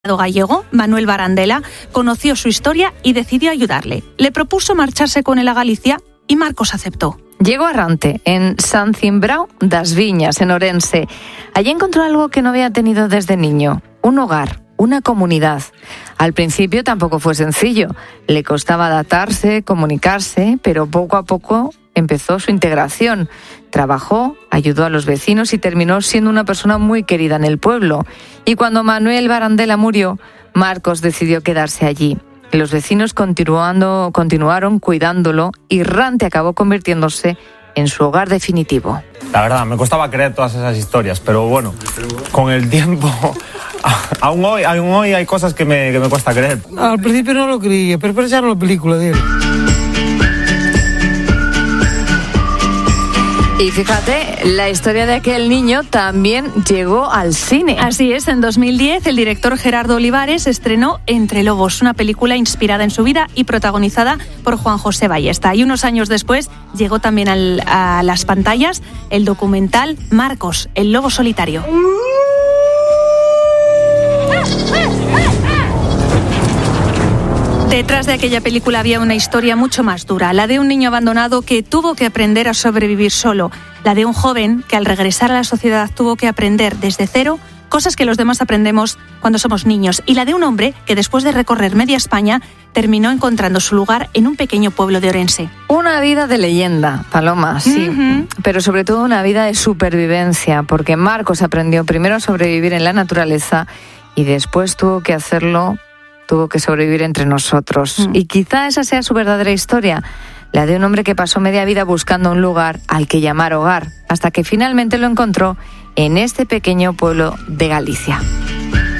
gallego, Manuel Barandela, conoció su historia y decidió ayudarle. Le propuso marcharse con él a Galicia y Marcos aceptó. Llegó a Rante, en San Cimbrao das Viñas, en Orense. Allí encontró algo que no había tenido desde niño, un hogar, una comunidad. Al principio tampoco fue sencillo, le costaba adaptarse, comunicarse, pero poco a poco empezó su integración. Trabajó, ayudó a los vecinos y terminó siendo una persona muy querida en el pueblo. Y cuando Manuel Barandela murió, Marcos decidió quedarse allí. Los vecinos continuaron cuidándolo y Rante acabó convirtiéndose en su hogar definitivo. La verdad, me costaba creer todas esas historias, pero bueno, con el tiempo, aún hoy hay cosas que me cuesta creer. Al principio no lo creía, pero pensaron la película de él. Y fíjate, la historia de aquel niño también llegó al cine. Así es, en 2010 el director Gerardo Olivares estrenó Entre Lobos, una película inspirada en su vida y protagonizada por Juan José Ballesta. Y unos años después llegó también a las pantallas el documental Marcos, el lobo solitario. Detrás de aquella película había una historia mucho más dura, la de un niño abandonado que tuvo que aprender a sobrevivir solo, la de un joven que al regresar a la sociedad tuvo que aprender desde cero cosas que los demás aprendemos cuando somos niños, y la de un hombre que después de recorrer media España terminó encontrando su lugar en un pequeño pueblo de Orense. Una vida de leyenda, Paloma, sí, pero sobre todo una vida de supervivencia, porque Marcos aprendió primero a sobrevivir en la naturaleza y después tuvo que sobrevivir entre nosotros. Y quizá esa sea su verdadera historia, la de un hombre que pasó media vida buscando un lugar al que llamar hogar, hasta que finalmente lo encontró en este pequeño pueblo de Galicia.